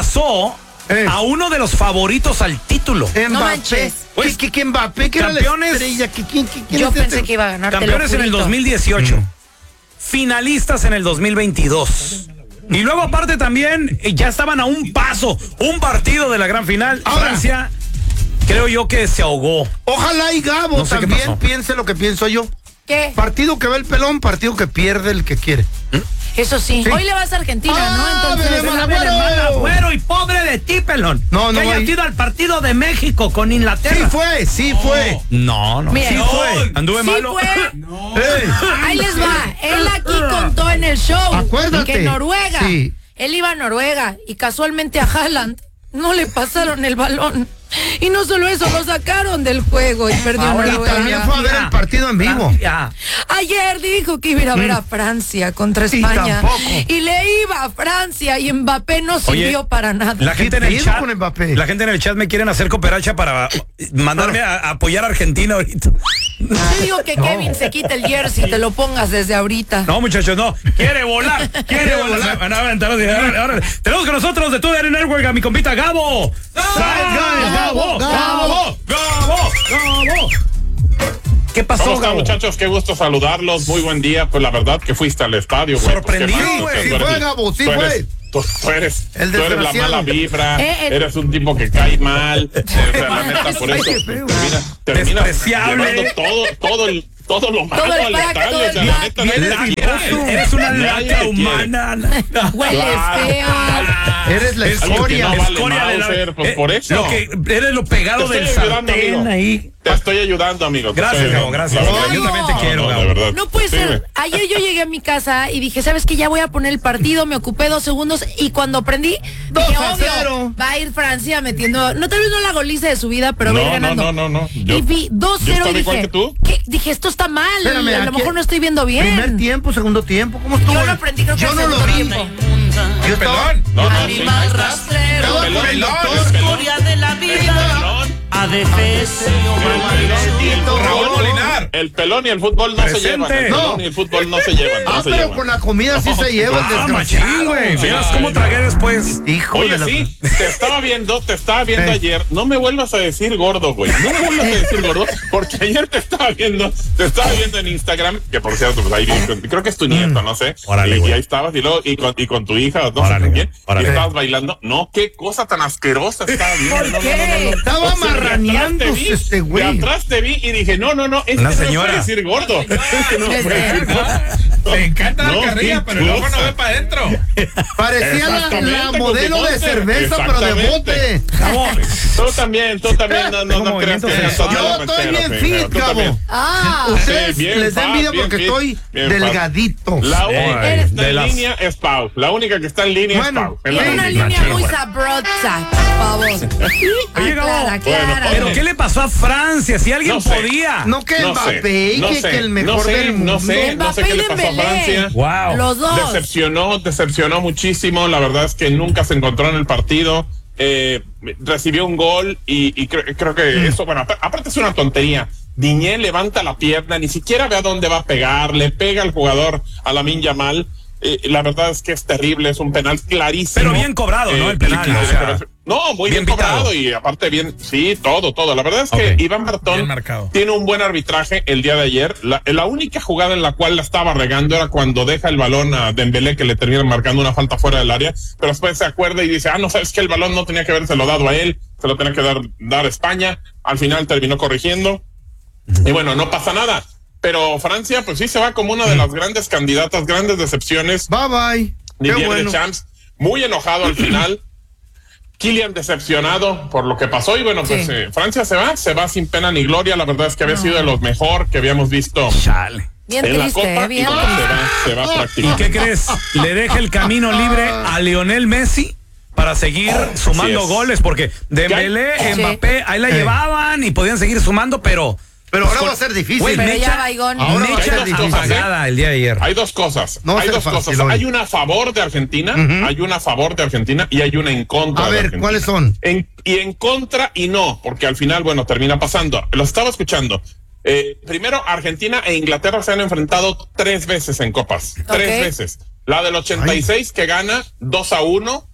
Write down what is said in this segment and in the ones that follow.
pasó a uno de los favoritos al título. No manches. Pues, ¿Qué Mbappé? ¿Qué campeones, era la estrella? ¿Quién Yo pensé que iba a ganar. Campeones en el 2018. Finalistas en el 2022. Y luego aparte también ya estaban a un partido de la gran final. Ahora, Francia, creo yo que se ahogó. Ojalá y Gabo No sé qué también pasó. piense lo que pienso yo. ¿Qué? Partido que ve el pelón, partido que pierde el que quiere. Eso sí. Sí. Hoy le vas a Argentina, ¿no? Entonces, Güero, y pobre de ti, pelón. No, que haya voy. ido al partido de México con Inglaterra. Sí fue. No. Mira, Sí no. fue. Anduve Sí malo. fue. Ey. Ahí les va. Él aquí contó en el show Acuérdate. que Noruega, Sí. él iba a Noruega y casualmente a Haaland no le pasaron el balón. Y no solo eso, lo sacaron del juego y perdió Y también fue a ver Noruega. el partido en vivo. Ya. Ayer dijo que iba a ir a ver a Francia contra España. tampoco. Y le iba a Francia y Mbappé no sirvió para nada. La gente en el pedo chat, con Mbappé? la gente en el chat me quieren hacer cooperacha para mandarme a apoyar a Argentina ahorita. Te digo que Kevin se quite el jersey y te lo pongas desde ahorita. No, muchachos, no. Quiere volar. Me van a aventar. Ahora, tenemos con nosotros de Twitter Network a mi compita Gabo. Gabo. ¿Qué pasó, ¿Cómo están, Gabo? muchachos? Qué gusto saludarlos. Muy buen día. Pues la verdad que fuiste al estadio, güey. Sorprendido, Pues, ¿qué más? güey. Tú Sí fue, eres- Gabo, sí tú fue. eres- Tú eres El la desgraciado. mala vibra, el- eres un tipo que cae mal, o sea, la neta, por eso Qué feo. termina Despreciable. llevando todo lo malo Todo el al pack, estadio, todo o el sea, la pack. neta, nadie te quiere. Eres una Nadie lata te quiere. humana. Huele Claro. feo. Eres la Es algo que escoria. no vale Escoria de la- Mauser, pues por eso. Lo que eres lo pegado Te del estoy ayudando, sartén amigo. ahí. Te estoy ayudando, amigo. te Gracias, estoy Gabo, ayudando. gracias. La verdad. Yo también te quiero, No, Gabo. de verdad. No puede Sí, ser. güey. Ayer yo llegué a mi casa y dije, ¿sabes qué? Ya voy a poner el partido, me ocupé 2 segundos y cuando prendí, dije, 2-0. va a ir Francia metiendo, no tal vez no la goliza de su vida, pero va a ir ganando. No. Y vi 2-0 estaba y igual dije, que tú. ¿qué? Dije, esto está mal, Espérame, a lo aquí- mejor no estoy viendo bien. Primer tiempo, segundo tiempo, ¿cómo estuvo? Yo lo aprendí, creo que Yo el no lo segundo vi. tiempo. Yo estaba... No, sí. Animal rastrero, Estaba Pelón, con el pelón, doctor. historia de la vida, adefesio, Raúl Molinar. El pelón y el fútbol no se Presente. llevan. El pelón No. y el fútbol no se llevan. No se pero llevan. con la comida sí se lleva el Ah, desgraciado. machín, güey. Vieras Ay, cómo no. tragué después. Hijo Oye, de la... sí, te estaba viendo Sí. ayer. No me vuelvas a decir gordo, güey. No me vuelvas a decir gordo, porque ayer te estaba viendo en Instagram, que por cierto, pues ahí vi, creo que es tu nieto, no sé. Órale, y güey. ahí estabas, y luego, y con tu hija, no Órale, sé con quién, órale. y estabas bailando. No, qué cosa tan asquerosa estaba viendo. ¿Por No, qué? Estaba O sea, de marraneándose atrás te vi, este güey. De atrás te vi y dije, no, este Una no señora. puede decir gordo. Este no puede decir gordo. Le encanta No, la carrilla, qué pero luego no cosa. ve para adentro. Parecía la Exactamente, modelo con de Monster. cerveza, pero de bote. Gabo, Tú también, no creas que movimientos no Yo estoy bien fit, Gabo. Ah, Ustedes Sí, bien les da fat, envidia bien porque fit, estoy bien delgadito. La única que está de en las- línea es Pau. La única que está en línea Bueno, es Pau. Es la tiene una única. línea muy sabrosa, por favor. Oye, Gabo, Aclara. ¿pero qué le pasó a Francia? Si alguien No sé. podía. No que No sé, Mbappé, no que sé, el mejor no sé, del mundo. no sé Mbappé qué y le pasó a Dembélé. Francia. Wow. Los dos. Decepcionó muchísimo. La verdad es que nunca se encontró en el partido. Recibió un gol y creo que eso, bueno, aparte es una tontería. Diñé levanta la pierna, ni siquiera ve a dónde va a pegar, le pega al jugador, a Lamine Yamal. La verdad es que es terrible, es un penal clarísimo. Pero bien cobrado, ¿no? El penal, y- o sea, no, muy bien bien cobrado pitado. y aparte bien, sí, todo. La verdad es que Ok. Iván Martón Bien marcado. tiene un buen arbitraje el día de ayer. La única jugada en la cual la estaba regando era cuando deja el balón a Dembélé, que le termina marcando una falta fuera del área, pero después se acuerda y dice, no, sabes que el balón no tenía que habérselo dado a él, se lo tenía que dar a España. Al final terminó corrigiendo. Y bueno, no pasa nada. Pero Francia, pues sí se va como una de las grandes candidatas, grandes decepciones. Bye bye. Didier Qué bueno. Deschamps, muy enojado al final. Kylian decepcionado por lo que pasó. Y bueno, pues Sí. Francia se va sin pena ni gloria. La verdad es que había sido de los mejor que habíamos visto Chale. Bien en la triste, Copa. bien Y bueno, triste. se va ¿Y prácticamente. qué crees? Le deja el camino libre a Lionel Messi para seguir sumando es. goles, porque Dembélé, Sí. Mbappé, ahí la llevaban y podían seguir sumando, pero Ahora va a ser difícil. Güey, Pero Mecha- ya, Baigón. Ahora va a Hay ser dos difícil. cosas, apagada el día de ayer. Hay dos cosas. No va a hay ser dos fácil cosas. hoy. Hay una a favor de Argentina, hay una a favor de Argentina y hay una en contra A de ver, Argentina. ¿cuáles son? En contra y no, porque al final, bueno, termina pasando. Lo estaba escuchando. Primero, Argentina e Inglaterra se han enfrentado 3 veces en copas. 3 veces. La del 86 que gana 2-1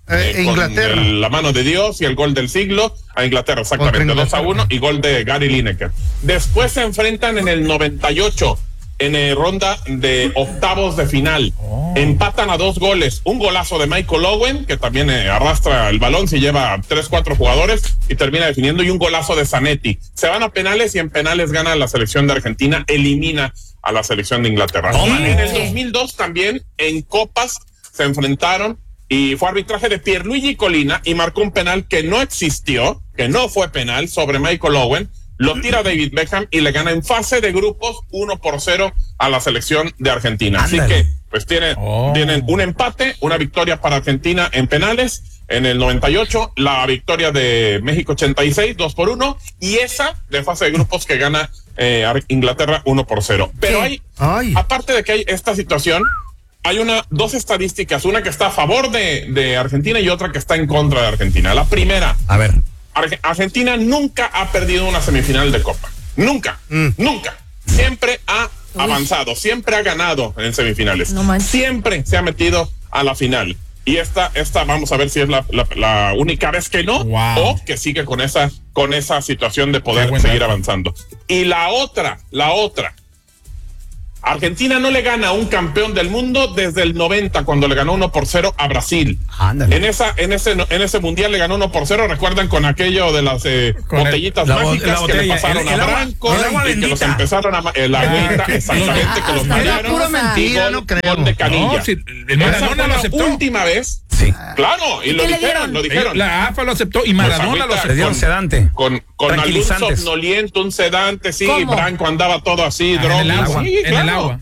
Inglaterra. Con la mano de Dios y el gol del siglo a Inglaterra, exactamente, 2-1 y gol de Gary Lineker. Después se enfrentan en el 98 en ronda de octavos de final. Empatan a 2 goles, un golazo de Michael Owen, que también arrastra el balón, se lleva 3-4 jugadores y termina definiendo, y un golazo de Zanetti. Se van a penales y en penales gana la selección de Argentina, elimina a la selección de Inglaterra. En el 2002 también en copas se enfrentaron y fue arbitraje de Pierluigi Collina y marcó un penal que no existió, que no fue penal, sobre Michael Owen. Lo tira David Beckham y le gana en fase de grupos 1-0 a la selección de Argentina. Así que pues tienen un empate, una victoria para Argentina en penales en el 98, la victoria de México 86, 2-1, y esa de fase de grupos que gana Inglaterra 1-0. Pero aparte de que hay esta situación, hay dos estadísticas, una que está a favor de Argentina y otra que está en contra de Argentina. La primera, a ver, Argentina nunca ha perdido una semifinal de Copa. Nunca. Siempre ha avanzado, siempre ha ganado en semifinales. Siempre se ha metido a la final. Y esta vamos a ver si es la única vez que no, o que sigue con esa situación de poder seguir avanzando. Y la otra, Argentina no le gana a un campeón del mundo desde el 90, cuando le ganó 1-0 a Brasil. En ese mundial le ganó 1-0, recuerdan, con aquello de las botellitas mágicas que le pasaron a Branco y que los empezaron a la agüita, exactamente, que los marearon. Pura mentira, no creo. Gol de Canilla. El Maradona lo aceptó. La última vez. Sí. Claro, y lo dijeron. La AFA lo aceptó y Maradona lo aceptó. Le dieron sedante. Con algún somnoliento, un sedante, sí. ¿Cómo? Branco andaba todo así, drogas. En el agua.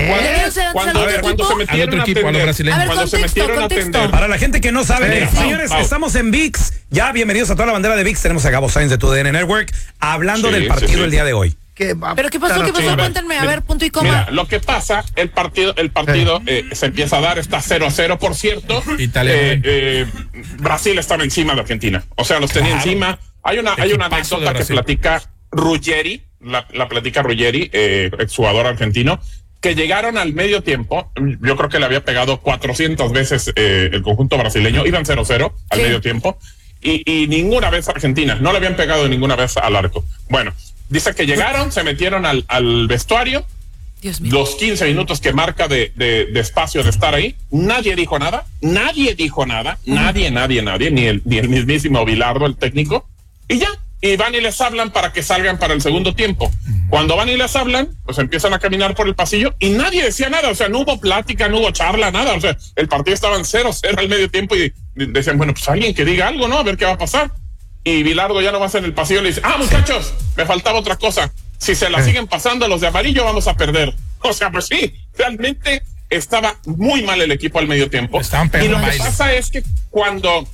Cuando se metieron a atender. Cuando se metieron a atender. Para la gente que no sabe, señores, estamos en ViX. Ya, bienvenidos a toda la bandera de ViX. Tenemos a Gabo Sainz de TUDN Network hablando del partido el día de hoy. ¿Pero qué pasó? Cuéntenme, a ver, punto y coma. Mira, lo que pasa, el partido se empieza a dar, está 0-0, por cierto. Brasil estaba encima de Argentina, o sea, los tenía encima. Hay una anécdota que platica Ruggeri, la platica Ruggeri, exjugador argentino, que llegaron al medio tiempo. Yo creo que le había pegado 400 veces el conjunto brasileño, iban 0-0 al medio tiempo, y ninguna vez Argentina, no le habían pegado ninguna vez al arco. Bueno, dice que llegaron, se metieron al vestuario. Dios mío. Los 15 minutos que marca de espacio de estar ahí, nadie dijo nada, nadie, ni el mismísimo Bilardo, el técnico, y ya, y van y les hablan para que salgan para el segundo tiempo. Cuando van y les hablan, pues empiezan a caminar por el pasillo y nadie decía nada, o sea, no hubo plática, no hubo charla, nada, o sea, el partido estaba en 0-0 al medio tiempo y decían, bueno, pues alguien que diga algo, ¿no? A ver qué va a pasar. Y Bilardo ya no va a en el pasillo y le dice, muchachos, me faltaba otra cosa. Si se la siguen pasando a los de amarillo, vamos a perder. O sea, pues sí, realmente estaba muy mal el equipo al medio tiempo. Y lo que pasa es que cuando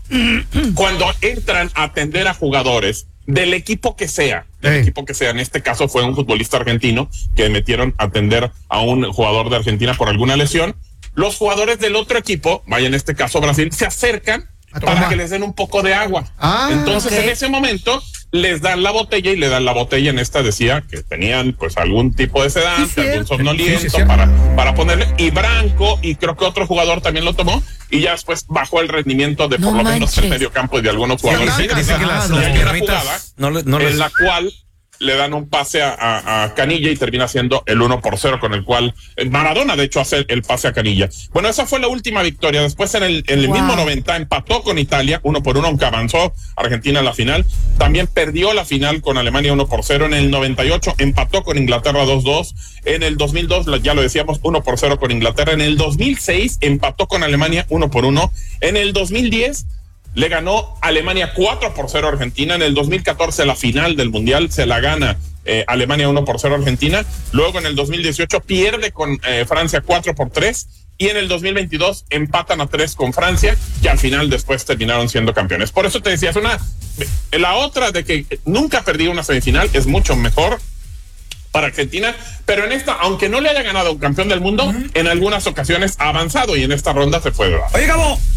entran a atender a jugadores del equipo que sea, en este caso fue un futbolista argentino que metieron a atender a un jugador de Argentina por alguna lesión, los jugadores del otro equipo, vaya en este caso Brasil, se acercan para que les den un poco de agua. Entonces en ese momento les dan la botella y le dan la botella. En esta decía que tenían pues algún tipo de sedante, algún somnoliento para ponerle, y Branco y creo que otro jugador también lo tomó, y ya después bajó el rendimiento de por lo menos el medio campo y de algunos jugadores. Dice que las piernitas en la cual le dan un pase a Canilla y termina siendo el 1-0 con el cual Maradona de hecho hace el pase a Canilla. Bueno, esa fue la última victoria. Después en el mismo 90 empató con Italia 1-1, aunque avanzó Argentina a la final. También perdió la final con Alemania 1-0. En el 98 empató con Inglaterra 2-2. En el 2002, ya lo decíamos, 1-0 con Inglaterra. En el 2006 empató con Alemania 1-1. En el 2010 le ganó Alemania 4-0 a Argentina. En el 2014 la final del Mundial se la gana Alemania 1-0 a Argentina. Luego en el 2018 pierde con Francia 4-3. Y en el 2022 empatan a 3 con Francia, y al final después terminaron siendo campeones. Por eso te decía, la otra de que nunca perdí una semifinal es mucho mejor para Argentina, pero en esta, aunque no le haya ganado un campeón del mundo, en algunas ocasiones ha avanzado y en esta ronda se fue. Oye, Gabo,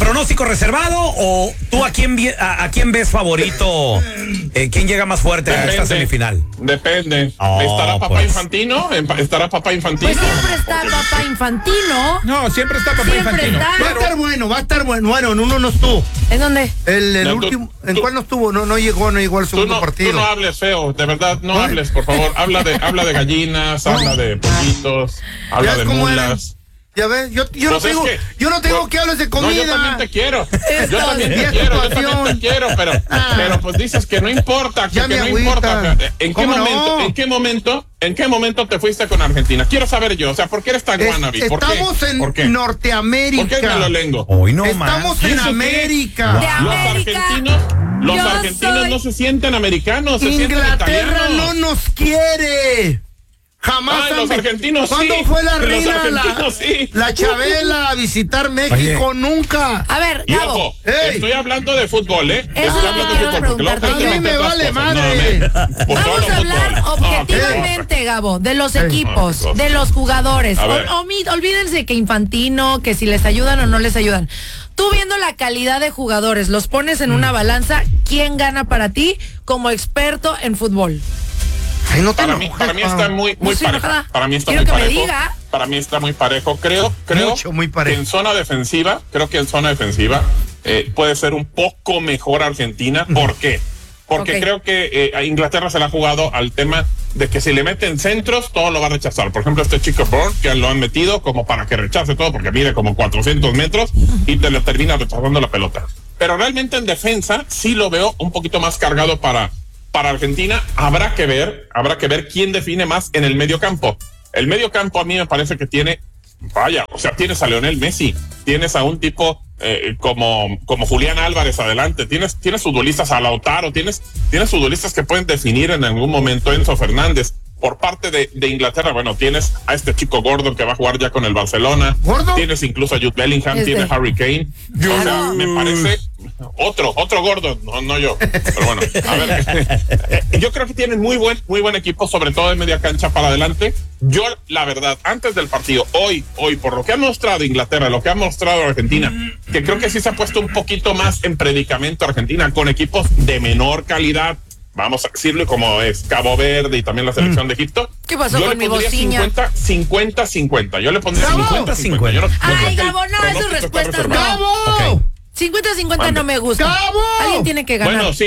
¿pronóstico reservado o tú a quién ves favorito? ¿Quién llega más fuerte a esta semifinal? Depende. Oh, ¿Estará Papá pues. Infantino? ¿Estará Papá Infantino? Pues siempre está Papá Infantino. No, siempre está Papá Siempre Infantino. está. Va a estar bueno, va a estar bueno. Bueno, en uno no estuvo. ¿En dónde? El No, último, ¿en tú- cuál no estuvo? No llegó al segundo partido. Tú no hables feo, de verdad, no hables, por favor. Habla de gallinas, habla de pollitos, habla ¿Ya de ves cómo eran? mulas. Ya ves, yo no Pues es tengo, que- yo no tengo que hables de comida. No, yo también te quiero. Yo Esto también es te vieja quiero, pasión. pero pues dices que no importa, Ya me no agüita. importa. ¿En qué ¿Cómo no? momento, en qué momento te fuiste con Argentina? Quiero saber yo, o sea, ¿por qué eres tan wannabe? ¿Por qué? Estamos ¿Por qué? en Norteamérica. ¿Por qué me lo lengo? Hoy no Estamos más. en ¿Y eso qué? América. De América. Los Yo argentinos soy- no se sienten americanos, se sienten Inglaterra italianos. no nos quiere. Jamás. Ay, los argentinos ¿Cuándo sí. fue la Los reina argentinos sí. la Chabela a visitar México? Nunca. A ver, Y Gabo. ojo, Ey. estoy hablando de fútbol, ¿eh? Eso Estoy hablando de quiero fútbol, porque luego preguntarte te yo. A mí me metes vale otras cosas. madre. Pues Vamos solo a hablar fútbol. objetivamente, Gabo, de los equipos, Ay, de los jugadores. A ver. Olvídense que Infantino, que si les ayudan o no les ayudan. Tú viendo la calidad de jugadores, los pones en una balanza, ¿quién gana para ti como experto en fútbol? Ay, no te Para mí está muy No estoy parejo. enojada. Para mí está Quiero muy que me parejo. diga. Para mí está muy parejo. Creo Mucho, muy parejo. que en zona defensiva, puede ser un poco mejor Argentina. ¿Por qué? Porque Ok. creo que a Inglaterra se le ha jugado al tema de que si le meten centros, todo lo va a rechazar. Por ejemplo, este chico Bourne, que lo han metido como para que rechace todo, porque mide como 400 metros y te lo termina rechazando la pelota. Pero realmente en defensa sí lo veo un poquito más cargado para Argentina. Habrá que ver quién define más en el medio campo. El medio campo a mí me parece que tienes a Lionel Messi, tienes a un tipo como Julián Álvarez adelante, tienes futbolistas a Lautaro, tienes futbolistas que pueden definir en algún momento. Enzo Fernández. Por parte de Inglaterra, bueno, tienes a este chico Gordon que va a jugar ya con el Barcelona. ¿Gordo? Tienes incluso a Jude Bellingham, Este. tienes a Harry Kane. O sea, me parece otro Gordon, no yo. Pero bueno, a ver. Yo creo que tienen muy buen equipo, sobre todo en media cancha para adelante. Yo, la verdad, antes del partido, hoy, por lo que ha mostrado Inglaterra, lo que ha mostrado Argentina, que creo que sí se ha puesto un poquito más en predicamento Argentina, con equipos de menor calidad. Vamos a decirlo como es Cabo Verde y también la selección de Egipto. ¿Qué pasó Yo con le mi pondría bociña? 50-50. Yo le pondría ¡Bravo! 50-50. Yo no- yo Ay, creo que el Gabo, no, esa pronóstico está respuesta reservado. no. ¡Gabo! 50-50 no me gusta. ¡Gabo! Alguien tiene que ganar. Bueno,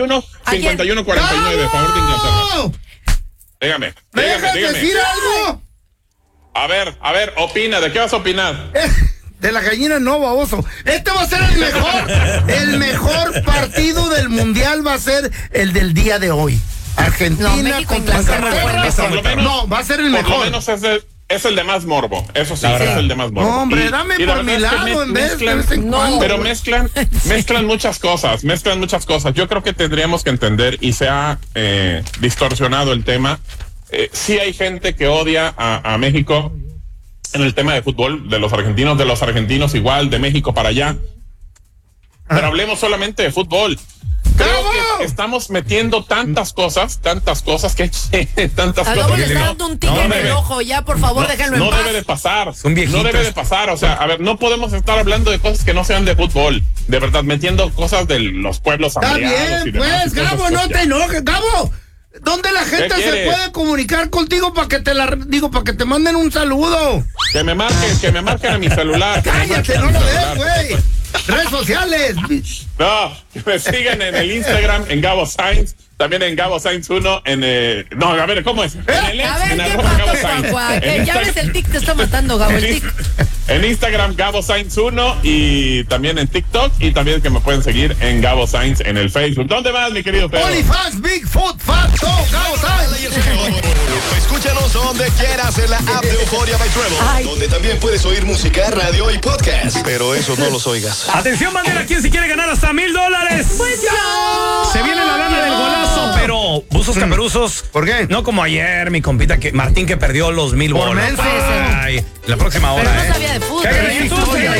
51-49 a favor de Inglaterra. ¡Gabo! Dígame. ¿Me dejas decir algo? A ver, opina. ¿De qué vas a opinar? De la gallina no, baboso. Este va a ser el mejor partido del mundial, va a ser el del día de hoy. Argentina No, México, contra Inglaterra fue el Inglaterra. mejor. Por lo menos- No, va a ser el Por lo mejor. menos es el de más morbo. Eso sí, La es verdad. el de más morbo. No, hombre, Y- dame y la por mi verdad es que lado en vez en No. cuando. Pero mezclan muchas cosas, Yo creo que tendríamos que entender, y se ha distorsionado el tema. Sí hay gente que odia a México en el tema de fútbol, de los argentinos igual, de México para allá. Pero hablemos solamente de fútbol. Creo ¡Bravo! que estamos metiendo tantas cosas que tantas A Gabo cosas. le está dando un tigre No en el debe. ojo, ya, por favor, déjenlo en No paz. debe de pasar. Son viejitos. No debe de pasar. O sea, a ver, no podemos estar hablando de cosas que no sean de fútbol. De verdad, metiendo cosas de los pueblos Está ampliados y bien, demás. pues, y cosas Gabo, no que- te enojes. Gabo, ¿dónde la gente se quieres? puede comunicar contigo para que para que te manden un saludo? Que me marquen a mi celular. que me Cállate, marquen a no mi lo celular. des, güey. Redes sociales. No, que me sigan en el Instagram, en Gabo Sainz. También en Gabo Sainz 1, no, a ver, ¿cómo es? En el A ex, ver, en ¿qué arroba Gabo pasó, Sainz. Juan? En Ya ves, Instagram- el tic te está matando, Gabo, el tic. En Instagram, Gabo Sainz 1, y también en TikTok, y también que me pueden seguir en Gabo Sainz en el Facebook. ¿Dónde más, mi querido Pedro? OnlyFans, Bigfoot, Fat Dog, Gabo Sainz. Escúchanos donde quieras en la app de Euforia by Treble, Ay. donde también puedes oír música, radio y podcast. Pero eso no los oigas. Atención, bandera, ¿quién se quiere ganar hasta $1,000? Se viene la lana del golazo, pero buzos caperuzos. ¿Por qué? No como ayer, mi compita Martín que perdió los 1,000 Por bolas. menso. Ay, la próxima hora. Pero no sabía de fútbol, Cállate, ¿eh? tú,